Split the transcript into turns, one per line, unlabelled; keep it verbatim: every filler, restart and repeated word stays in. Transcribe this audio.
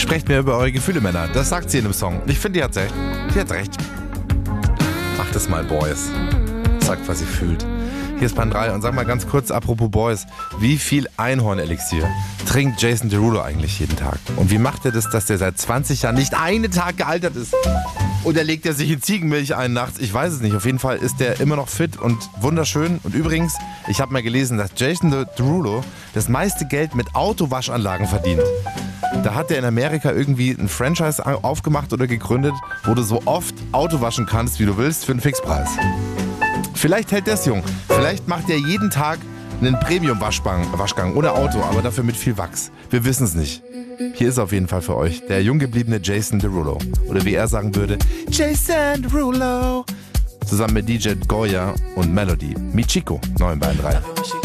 Sprecht mir über eure Gefühle, Männer. Das sagt sie in dem Song. Ich finde, die hat recht. Die hat recht. Macht es mal, Boys. Sagt, was ihr fühlt. Hier ist Pan drei und sag mal ganz kurz, apropos Boys, wie viel Einhorn-Elixier trinkt Jason Derulo eigentlich jeden Tag? Und wie macht er das, dass der seit zwanzig Jahren nicht einen Tag gealtert ist? Oder legt er sich in Ziegenmilch ein nachts? Ich weiß es nicht. Auf jeden Fall ist der immer noch fit und wunderschön. Und übrigens, ich habe mal gelesen, dass Jason Derulo das meiste Geld mit Autowaschanlagen verdient. Da hat er in Amerika irgendwie ein Franchise aufgemacht oder gegründet, wo du so oft Auto waschen kannst, wie du willst, für einen Fixpreis. Vielleicht hält der's jung. Vielleicht macht er jeden Tag einen Premium-Waschgang Waschgang ohne Auto, aber dafür mit viel Wachs. Wir wissen es nicht. Hier ist auf jeden Fall für euch der jung gebliebene Jason Derulo. Oder wie er sagen würde, Jason Derulo. Zusammen mit D J Goya und Melody. Michiko, neu in Bayern drei.